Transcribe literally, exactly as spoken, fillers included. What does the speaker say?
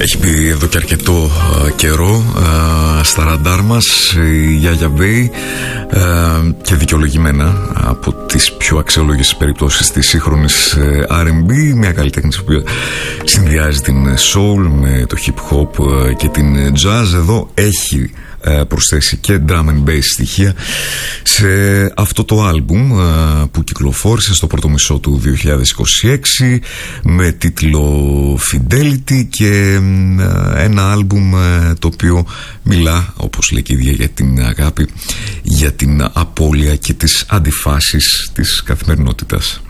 Έχει πει εδώ και αρκετό uh, καιρό uh, στα ραντάρ μας η Yaya Bay uh, και δικαιολογημένα από τις πιο αξιόλογες περιπτώσεις της σύγχρονης uh, αρ εντ μπι, μια καλλιτέχνης που συνδυάζει την soul με το hip hop uh, και την jazz. Εδώ έχει προσθέσει και drum and bass στοιχεία σε αυτό το άλμπουμ που κυκλοφόρησε στο πρώτο μισό του δύο χιλιάδες είκοσι έξι με τίτλο Fidelity, και ένα άλμπουμ το οποίο μιλά, όπως λέει και η ίδια, για την αγάπη, για την απώλεια και τις αντιφάσεις της καθημερινότητας.